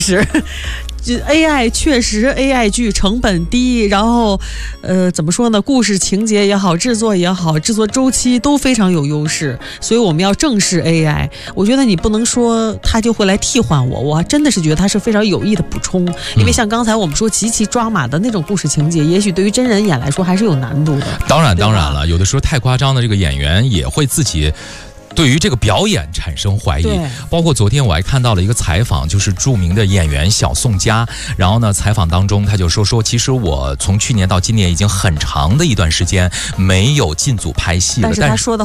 是。AI 确实 AI 剧成本低，然后怎么说呢，故事情节也好，制作也好，制作周期都非常有优势，所以我们要正视 AI。我觉得你不能说它就会来替换我真的是觉得它是非常有益的补充，因为像刚才我们说极其抓马的那种故事情节，也许对于真人演来说还是有难度的。 当然了，有的时候太夸张的这个演员也会自己对于这个表演产生怀疑。包括昨天我还看到了一个采访，就是著名的演员小宋佳，然后呢采访当中他就说其实我从去年到今年已经很长的一段时间没有进组拍戏了， 但是他说的